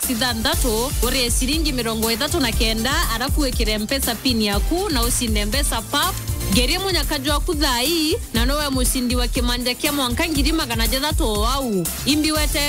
+6 ore siringi 39 arafu wekire mpesa pin yaku na usinde mpesa pap geria munyakaji waku thai na nowe musindi wa kimanja kia mwanka 600 au imbi wete